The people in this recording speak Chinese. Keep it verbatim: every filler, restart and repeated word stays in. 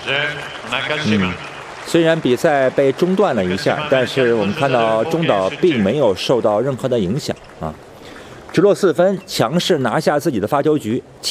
嗯，虽然比赛被中断了一下，但是我们看到中岛并没有受到任何的影响啊，直落四分，强势拿下自己的发球局。